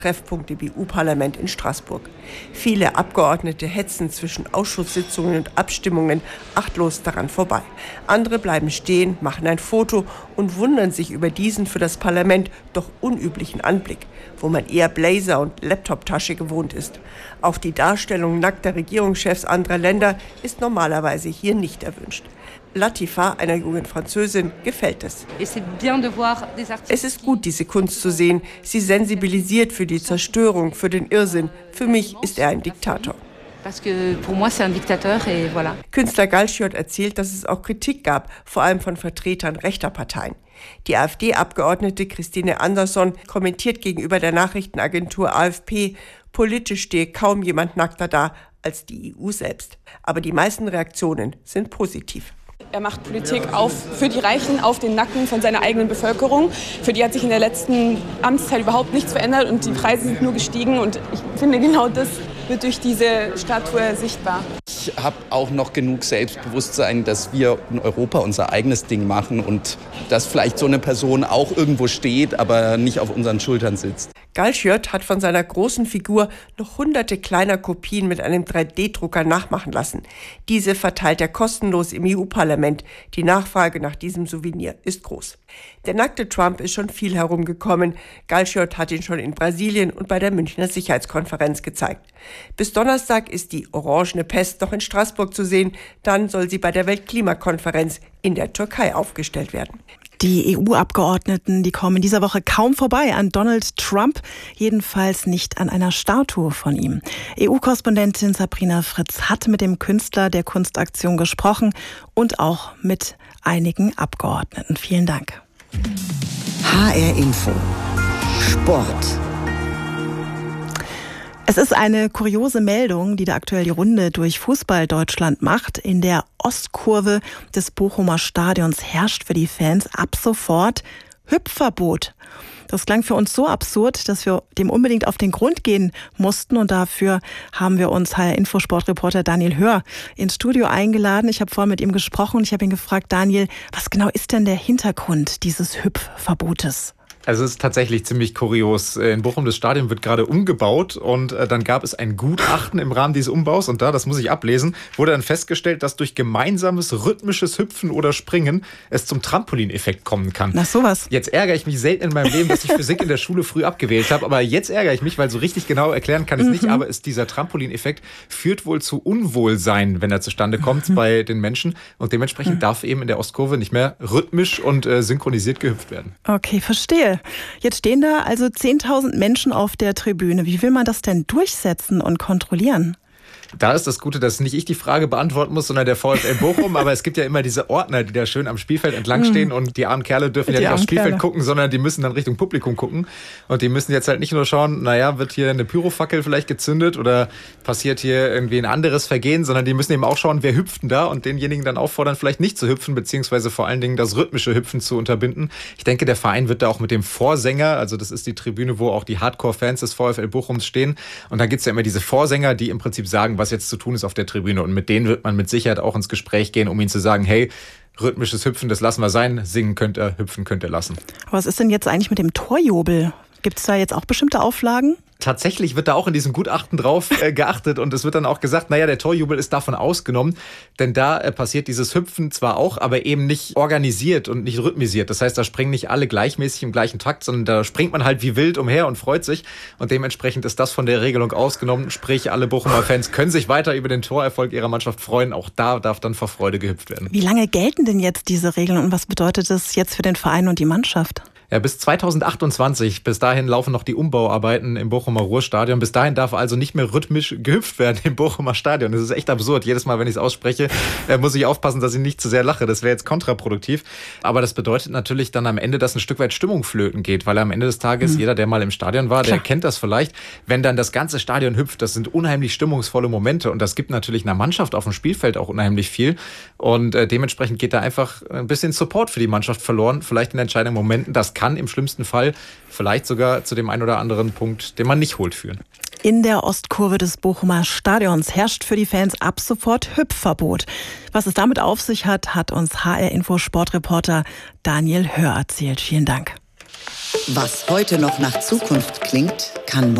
Treffpunkt im EU-Parlament in Straßburg. Viele Abgeordnete hetzen zwischen Ausschusssitzungen und Abstimmungen achtlos daran vorbei. Andere bleiben stehen, machen ein Foto und wundern sich über diesen für das Parlament doch unüblichen Anblick, wo man eher Blazer und Laptoptasche gewohnt ist. Auch die Darstellung nackter Regierungschefs anderer Länder ist normalerweise hier nicht erwünscht. Latifa, einer jungen Französin, gefällt es. Es ist gut, diese Kunst zu sehen. Sie sensibilisiert für die Zerstörung, für den Irrsinn. Für mich ist er ein Diktator. Künstler Galschiot erzählt, dass es auch Kritik gab, vor allem von Vertretern rechter Parteien. Die AfD-Abgeordnete Christine Andersson kommentiert gegenüber der Nachrichtenagentur AFP, politisch stehe kaum jemand nackter da als die EU selbst. Aber die meisten Reaktionen sind positiv. Er macht Politik für die Reichen auf den Nacken von seiner eigenen Bevölkerung. Für die hat sich in der letzten Amtszeit überhaupt nichts verändert und die Preise sind nur gestiegen. Und ich finde, genau das wird durch diese Statue sichtbar. Ich habe auch noch genug Selbstbewusstsein, dass wir in Europa unser eigenes Ding machen und dass vielleicht so eine Person auch irgendwo steht, aber nicht auf unseren Schultern sitzt. Galschiot hat von seiner großen Figur noch hunderte kleiner Kopien mit einem 3D-Drucker nachmachen lassen. Diese verteilt er kostenlos im EU-Parlament. Die Nachfrage nach diesem Souvenir ist groß. Der nackte Trump ist schon viel herumgekommen. Galschiot hat ihn schon in Brasilien und bei der Münchner Sicherheitskonferenz gezeigt. Bis Donnerstag ist die orangene Pest noch in Straßburg zu sehen. Dann soll sie bei der Weltklimakonferenz in der Türkei aufgestellt werden. Die EU-Abgeordneten, die kommen in dieser Woche kaum vorbei an Donald Trump, jedenfalls nicht an einer Statue von ihm. EU-Korrespondentin Sabrina Fritz hat mit dem Künstler der Kunstaktion gesprochen und auch mit einigen Abgeordneten. Vielen Dank. HR Info. Sport. Es ist eine kuriose Meldung, die da aktuell die Runde durch Fußball Deutschland macht. In der Ostkurve des Bochumer Stadions herrscht für die Fans ab sofort Hüpfverbot. Das klang für uns so absurd, dass wir dem unbedingt auf den Grund gehen mussten. Und dafür haben wir uns HR-Info-Sportreporter Daniel Hör ins Studio eingeladen. Ich habe vorhin mit ihm gesprochen und ich habe ihn gefragt, Daniel, was genau ist denn der Hintergrund dieses Hüpfverbotes? Also es ist tatsächlich ziemlich kurios. In Bochum, das Stadion wird gerade umgebaut und dann gab es ein Gutachten im Rahmen dieses Umbaus und das muss ich ablesen, wurde dann festgestellt, dass durch gemeinsames rhythmisches Hüpfen oder Springen es zum Trampolineffekt kommen kann. Na sowas. Jetzt ärgere ich mich selten in meinem Leben, dass ich Physik in der Schule früh abgewählt habe, aber jetzt ärgere ich mich, weil so richtig genau erklären kann ich es nicht, aber dieser Trampolineffekt führt wohl zu Unwohlsein, wenn er zustande kommt bei den Menschen und dementsprechend darf eben in der Ostkurve nicht mehr rhythmisch und synchronisiert gehüpft werden. Okay, verstehe. Jetzt stehen da also 10.000 Menschen auf der Tribüne. Wie will man das denn durchsetzen und kontrollieren? Da ist das Gute, dass nicht ich die Frage beantworten muss, sondern der VfL Bochum. Aber es gibt ja immer diese Ordner, die da schön am Spielfeld entlang stehen. Und die armen Kerle dürfen ja nicht aufs Spielfeld gucken, sondern die müssen dann Richtung Publikum gucken. Und die müssen jetzt halt nicht nur schauen, naja, wird hier eine Pyrofackel vielleicht gezündet oder passiert hier irgendwie ein anderes Vergehen, sondern die müssen eben auch schauen, wer hüpft denn da und denjenigen dann auffordern, vielleicht nicht zu hüpfen, beziehungsweise vor allen Dingen das rhythmische Hüpfen zu unterbinden. Ich denke, der Verein wird da auch mit dem Vorsänger, also das ist die Tribüne, wo auch die Hardcore-Fans des VfL Bochums stehen. Und da gibt's ja immer diese Vorsänger, die im Prinzip sagen, was jetzt zu tun ist auf der Tribüne. Und mit denen wird man mit Sicherheit auch ins Gespräch gehen, um ihnen zu sagen, hey, rhythmisches Hüpfen, das lassen wir sein, singen könnt ihr, hüpfen könnt ihr lassen. Aber was ist denn jetzt eigentlich mit dem Torjubel? Gibt es da jetzt auch bestimmte Auflagen? Tatsächlich wird da auch in diesem Gutachten drauf geachtet und es wird dann auch gesagt, naja, der Torjubel ist davon ausgenommen, denn da passiert dieses Hüpfen zwar auch, aber eben nicht organisiert und nicht rhythmisiert. Das heißt, da springen nicht alle gleichmäßig im gleichen Takt, sondern da springt man halt wie wild umher und freut sich und dementsprechend ist das von der Regelung ausgenommen. Sprich, alle Bochumer Fans können sich weiter über den Torerfolg ihrer Mannschaft freuen. Auch da darf dann vor Freude gehüpft werden. Wie lange gelten denn jetzt diese Regeln und was bedeutet das jetzt für den Verein und die Mannschaft? Ja, bis 2028. Bis dahin laufen noch die Umbauarbeiten im Bochumer Ruhrstadion. Bis dahin darf also nicht mehr rhythmisch gehüpft werden im Bochumer Stadion. Das ist echt absurd. Jedes Mal, wenn ich es ausspreche, muss ich aufpassen, dass ich nicht zu sehr lache. Das wäre jetzt kontraproduktiv. Aber das bedeutet natürlich dann am Ende, dass ein Stück weit Stimmung flöten geht. Weil am Ende des Tages, jeder, der mal im Stadion war, der kennt das vielleicht. Wenn dann das ganze Stadion hüpft, das sind unheimlich stimmungsvolle Momente. Und das gibt natürlich einer Mannschaft auf dem Spielfeld auch unheimlich viel. Und dementsprechend geht da einfach ein bisschen Support für die Mannschaft verloren. Vielleicht in entscheidenden Momenten. Das kann im schlimmsten Fall vielleicht sogar zu dem einen oder anderen Punkt, den man nicht holt, führen. In der Ostkurve des Bochumer Stadions herrscht für die Fans ab sofort Hüpfverbot. Was es damit auf sich hat, hat uns HR-Info-Sportreporter Daniel Hör erzählt. Vielen Dank. Was heute noch nach Zukunft klingt, kann